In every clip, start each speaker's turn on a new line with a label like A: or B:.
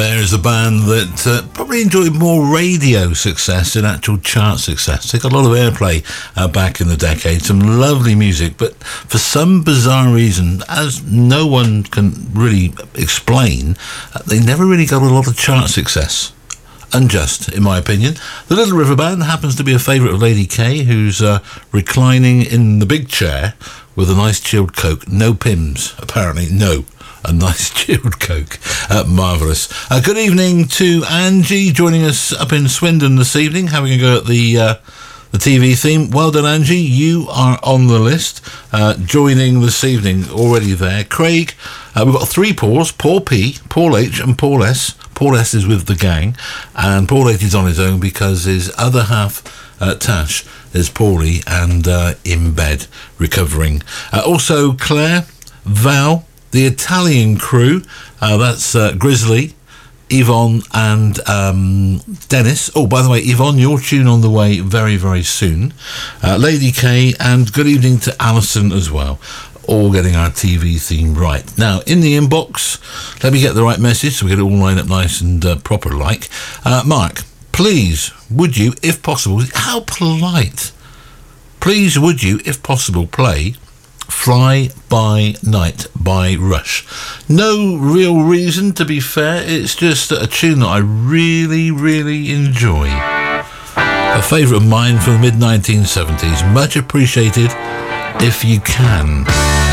A: There's a band that probably enjoyed more radio success than actual chart success. They got a lot of airplay back in the decade, some lovely music, but for some bizarre reason, as no one can really explain, they never really got a lot of chart success. Unjust, in my opinion. The Little River Band happens to be a favourite of Lady K, who's reclining in the big chair with a nice chilled Coke. No Pims, apparently, no. A nice chilled Coke. Marvellous. Good evening to Angie, joining us up in Swindon this evening, having a go at the TV theme. Well done, Angie. You are on the list. Joining this evening, already there. Craig, we've got three Pauls, Paul P, Paul H and Paul S. Paul S is with the gang, and Paul H is on his own because his other half, Tash, is poorly and in bed, recovering. Also, Claire, Val, the Italian crew, that's Grizzly, Yvonne and Dennis. Oh, by the way, Yvonne, your tune on the way very, very soon. Lady K, and good evening to Alison as well. All getting our TV theme right. Now, in the inbox, let me get the right message so we get it all lined up nice and proper like. Mark, please, would you, if possible, how polite, please would you, if possible, play Fly By Night by Rush. No real reason, to be fair, it's just a tune that I really, really enjoy. A favourite of mine from the mid-1970s. Much appreciated if you can.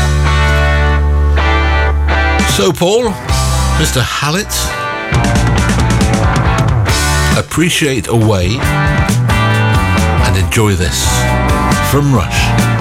A: So, Paul, Mr. Hallett, appreciate away and enjoy this from Rush.